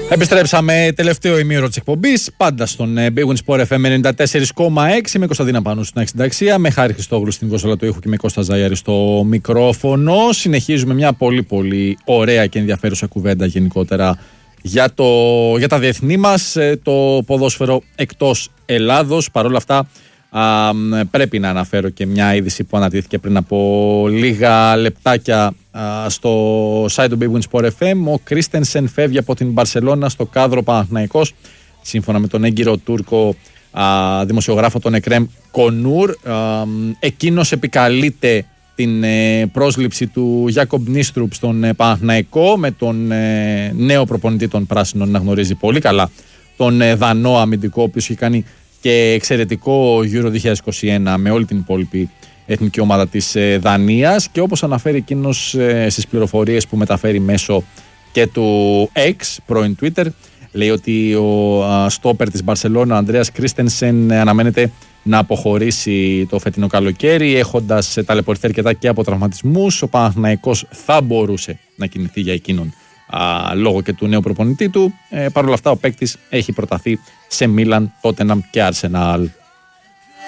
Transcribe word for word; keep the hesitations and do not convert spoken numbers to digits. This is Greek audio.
Επιστρέψαμε τελευταίο ημίωρο της εκπομπής, πάντα στον Big Win Sport εφ εμ ενενήντα τέσσερα κόμμα έξι με Κωνσταντίνα Πανού στην συνταξία, με Χάρη Χριστόγλου στην κονσόλα του ήχου και με Κώστα Ζαϊάρη στο μικρόφωνο. Συνεχίζουμε μια πολύ πολύ ωραία και ενδιαφέρουσα κουβέντα γενικότερα για, το, για τα διεθνή μας, το ποδόσφαιρο εκτός Ελλάδος. Παρ' όλα αυτά α, πρέπει να αναφέρω και μια είδηση που αναρτήθηκε πριν από λίγα λεπτάκια α, στο site του Big Win Sport εφ εμ. Ο Κρίστενσεν φεύγει από την Μπαρσελόνα στο κάδρο Παναθηναϊκός, σύμφωνα με τον έγκυρο Τούρκο α, δημοσιογράφο τον Εκρέμ Κονούρ. Α, εκείνος επικαλείται την ε, πρόσληψη του Γιάκομπ Νίστρουπ στον ε, Παναθηναϊκό, με τον ε, νέο προπονητή των Πράσινων να γνωρίζει πολύ καλά τον ε, Δανό αμυντικό, ο οποίος έχει κάνει και εξαιρετικό Euro δύο χιλιάδες είκοσι ένα με όλη την υπόλοιπη εθνική ομάδα της ε, Δανίας. Και όπως αναφέρει εκείνος ε, στις πληροφορίες που μεταφέρει μέσω και του X, πρώην Twitter, λέει ότι ο α, στόπερ της Μπαρσελόνα, ο Ανδρέας Κρίστενσεν, αναμένεται να αποχωρήσει το φετινό καλοκαίρι, έχοντας ταλαιπωρηθεί αρκετά και από τραυματισμούς. Ο Παναθηναϊκός θα μπορούσε να κινηθεί για εκείνον α, λόγω και του νέου προπονητή του. Ε, Παρ' όλα αυτά ο παίκτης έχει προταθεί σε Μίλαν, Τότεναμ και Αρσενάλ.